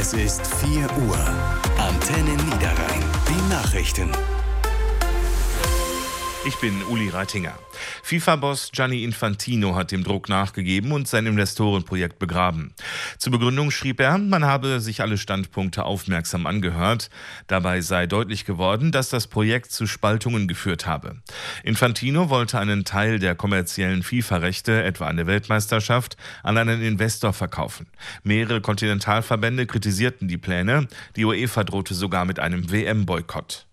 Es ist 4 Uhr. Antenne Niederrhein. Die Nachrichten. Ich bin Uli Reitinger. FIFA-Boss Gianni Infantino hat dem Druck nachgegeben und sein Investorenprojekt begraben. Zur Begründung schrieb er, man habe sich alle Standpunkte aufmerksam angehört. Dabei sei deutlich geworden, dass das Projekt zu Spaltungen geführt habe. Infantino wollte einen Teil der kommerziellen FIFA-Rechte, etwa eine Weltmeisterschaft, an einen Investor verkaufen. Mehrere Kontinentalverbände kritisierten die Pläne. Die UEFA drohte sogar mit einem WM-Boykott.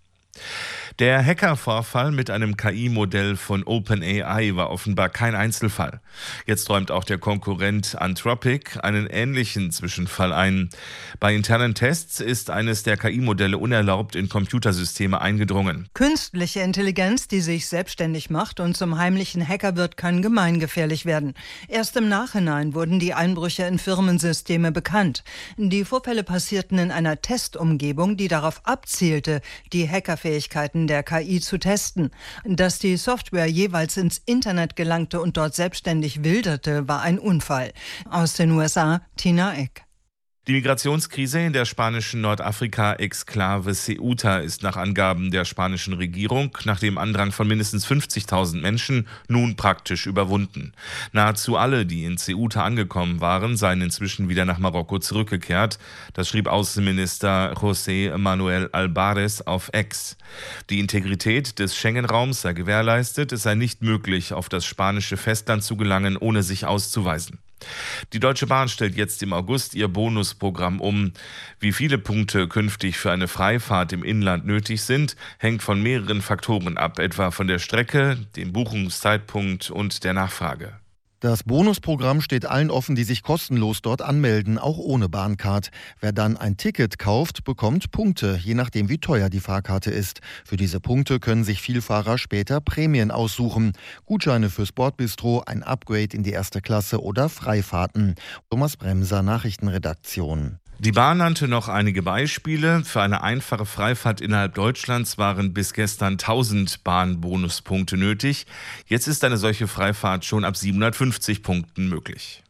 Der Hackervorfall mit einem KI-Modell von OpenAI war offenbar kein Einzelfall. Jetzt räumt auch der Konkurrent Anthropic einen ähnlichen Zwischenfall ein. Bei internen Tests ist eines der KI-Modelle unerlaubt in Computersysteme eingedrungen. Künstliche Intelligenz, die sich selbstständig macht und zum heimlichen Hacker wird, kann gemeingefährlich werden. Erst im Nachhinein wurden die Einbrüche in Firmensysteme bekannt. Die Vorfälle passierten in einer Testumgebung, die darauf abzielte, die Hackerfähigkeiten der KI zu testen. Dass die Software jeweils ins Internet gelangte und dort selbstständig wilderte, war ein Unfall. Aus den USA, Tina Eck. Die Migrationskrise in der spanischen Nordafrika-Exklave Ceuta ist nach Angaben der spanischen Regierung nach dem Andrang von mindestens 50.000 Menschen nun praktisch überwunden. Nahezu alle, die in Ceuta angekommen waren, seien inzwischen wieder nach Marokko zurückgekehrt. Das schrieb Außenminister José Manuel Álvarez auf X. Die Integrität des Schengen-Raums sei gewährleistet, es sei nicht möglich, auf das spanische Festland zu gelangen, ohne sich auszuweisen. Die Deutsche Bahn stellt jetzt im August ihr Bonusprogramm um. Wie viele Punkte künftig für eine Freifahrt im Inland nötig sind, hängt von mehreren Faktoren ab, etwa von der Strecke, dem Buchungszeitpunkt und der Nachfrage. Das Bonusprogramm steht allen offen, die sich kostenlos dort anmelden, auch ohne Bahncard. Wer dann ein Ticket kauft, bekommt Punkte, je nachdem wie teuer die Fahrkarte ist. Für diese Punkte können sich Vielfahrer später Prämien aussuchen. Gutscheine fürs Bordbistro, ein Upgrade in die erste Klasse oder Freifahrten. Thomas Bremser, Nachrichtenredaktion. Die Bahn nannte noch einige Beispiele. Für eine einfache Freifahrt innerhalb Deutschlands waren bis gestern 1000 Bahnbonuspunkte nötig. Jetzt ist eine solche Freifahrt schon ab 750 Punkten möglich.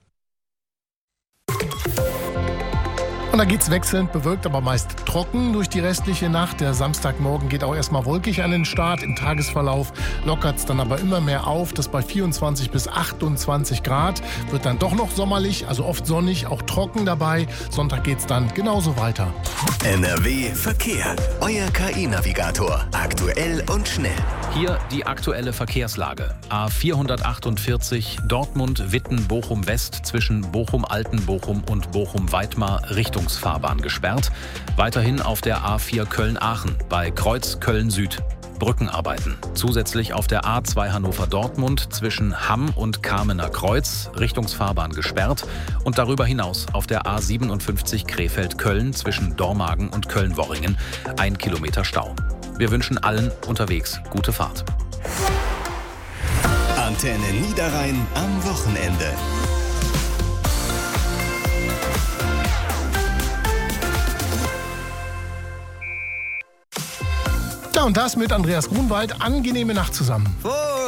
Und da geht's wechselnd bewölkt, aber meist trocken durch die restliche Nacht. Der Samstagmorgen geht auch erstmal wolkig an den Start. Im Tagesverlauf lockert's dann aber immer mehr auf. Das bei 24 bis 28 Grad wird dann doch noch sommerlich, also oft sonnig, auch trocken dabei. Sonntag geht's dann genauso weiter. NRW Verkehr. Euer KI-Navigator. Aktuell und schnell. Hier die aktuelle Verkehrslage. A448 Dortmund-Witten-Bochum-West zwischen Bochum-Altenbochum und Bochum-Weitmar Richtungsfahrbahn gesperrt. Weiterhin auf der A4 Köln-Aachen bei Kreuz Köln-Süd. Brückenarbeiten. Zusätzlich auf der A2 Hannover-Dortmund zwischen Hamm und Kamener Kreuz Richtungsfahrbahn gesperrt und darüber hinaus auf der A57 Krefeld-Köln zwischen Dormagen und Köln-Worringen 1 Kilometer Stau. Wir wünschen allen unterwegs gute Fahrt. Antenne Niederrhein am Wochenende. Ja, und das mit Andreas Grunwald. Angenehme Nacht zusammen.